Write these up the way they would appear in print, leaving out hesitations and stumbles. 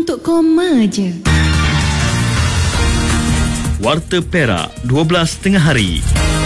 untuk koma je. Warta Perak 12 tengah hari.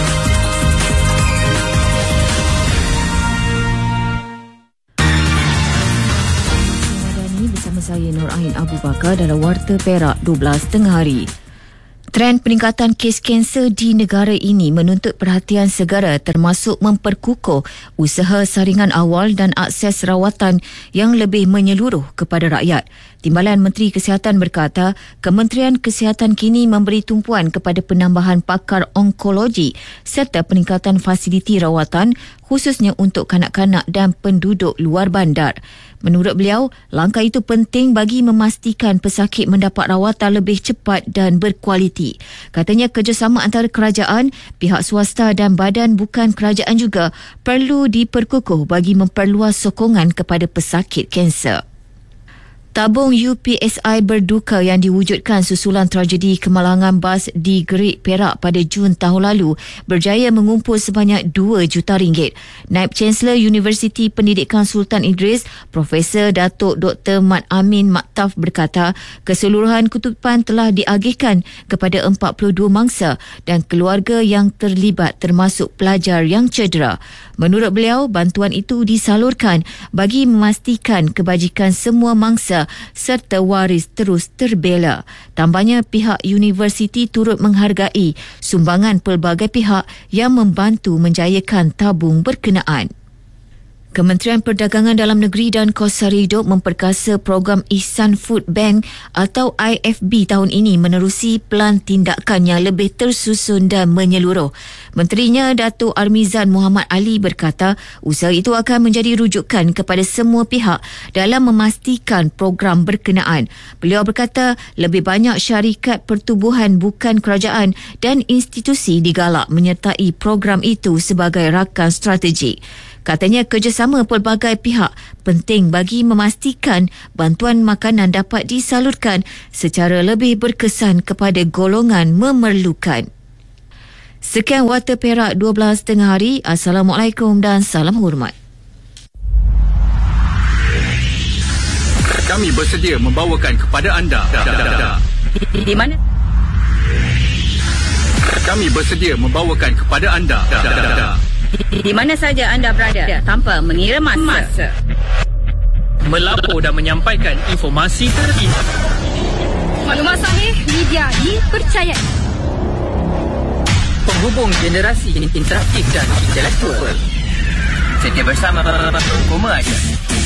Bersama saya Nur Ain Abu Bakar dalam Warta Perak 12 tengah hari. Trend peningkatan kes kanser di negara ini menuntut perhatian segera, termasuk memperkukuh usaha saringan awal dan akses rawatan yang lebih menyeluruh kepada rakyat. Timbalan Menteri Kesihatan berkata, Kementerian Kesihatan kini memberi tumpuan kepada penambahan pakar onkologi serta peningkatan fasiliti rawatan khususnya untuk kanak-kanak dan penduduk luar bandar. Menurut beliau, langkah itu penting bagi memastikan pesakit mendapat rawatan lebih cepat dan berkualiti. Katanya kerjasama antara kerajaan, pihak swasta dan badan bukan kerajaan juga perlu diperkukuh bagi memperluas sokongan kepada pesakit kanser. Tabung UPSI berduka yang diwujudkan susulan tragedi kemalangan bas di Gerik, Perak pada Jun tahun lalu berjaya mengumpul sebanyak RM2 juta. Naib Chancellor Universiti Pendidikan Sultan Idris, Profesor Datuk Dr. Mat Amin Maktaf berkata, keseluruhan kutupan telah diagihkan kepada 42 mangsa dan keluarga yang terlibat termasuk pelajar yang cedera. Menurut beliau, bantuan itu disalurkan bagi memastikan kebajikan semua mangsa serta waris terus terbela. Tambahnya, pihak universiti turut menghargai sumbangan pelbagai pihak yang membantu menjayakan tabung berkenaan. Kementerian Perdagangan Dalam Negeri dan Kos Sara Hidup memperkasa program Ihsan Food Bank atau IFB tahun ini menerusi pelan tindakan yang lebih tersusun dan menyeluruh. Menterinya Datuk Armizan Muhammad Ali berkata, usaha itu akan menjadi rujukan kepada semua pihak dalam memastikan program berkenaan. Beliau berkata, lebih banyak syarikat pertubuhan bukan kerajaan dan institusi digalak menyertai program itu sebagai rakan strategik. Katanya kerjasama pelbagai pihak penting bagi memastikan bantuan makanan dapat disalurkan secara lebih berkesan kepada golongan memerlukan. Sekian Warta Perak 12 tengah hari. Assalamualaikum dan salam hormat. Kami bersedia membawakan kepada anda. Di mana? Kami bersedia membawakan kepada anda. Di mana saja anda berada tanpa mengira masa. Melapor dan menyampaikan informasi terkini. Maklumat sahih, media dipercayai. Penghubung generasi interaktif dan intelektual. Setia bersama Koma je.